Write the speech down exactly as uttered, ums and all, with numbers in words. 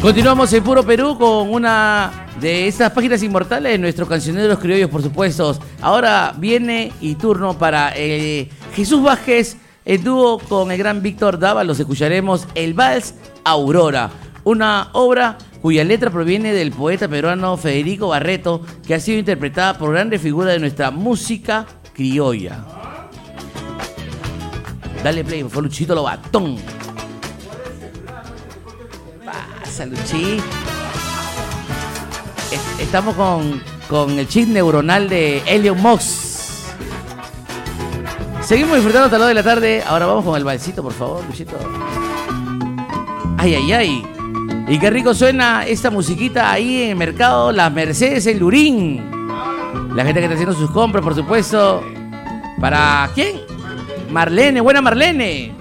Continuamos en Puro Perú con una de estas páginas inmortales de nuestros cancioneros criollos, por supuesto. Ahora viene y turno para eh, Jesús Vázquez, en dúo con el gran Víctor Dávalos. Escucharemos el Vals Aurora, una obra cuya letra proviene del poeta peruano Federico Barreto, que ha sido interpretada por grandes figuras de nuestra música criolla. Dale play, por favor, Luchito Lobatón. Pasa, Luchi. Estamos con, con el chip neuronal de Elon Musk. Seguimos disfrutando hasta las dos de la tarde. Ahora vamos con el balsito, por favor, Luchito. Ay, ay, ay. Y qué rico suena esta musiquita ahí en el mercado Las Mercedes, en Lurín. La gente que está haciendo sus compras, por supuesto. ¿Para quién? Marlene, buena Marlene.